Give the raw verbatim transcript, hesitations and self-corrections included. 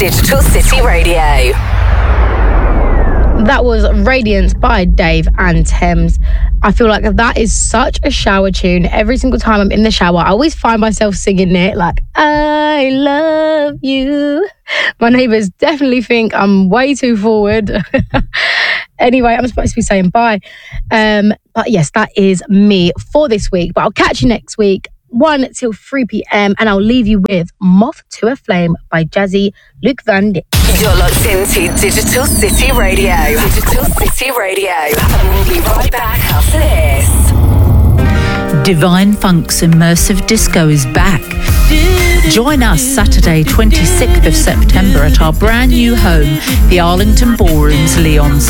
Digital City Radio. That was Radiance by Dave and Thames. I feel like that is such a shower tune. Every single time I'm in the shower, I always find myself singing it like, I love you. My neighbours definitely think I'm way too forward. Anyway, I'm supposed to be saying bye. Um, but yes, that is me for this week. But I'll catch you next week, one till three p.m. And I'll leave you with Moth to a Flame by Jazzy Luke Van Dijk. You're locked into Digital City Radio. Digital City Radio. And we'll be right back after this. Divine Funk's Immersive Disco is back. Join us Saturday, twenty-sixth of September at our brand new home, the Arlington Ballroom's Leon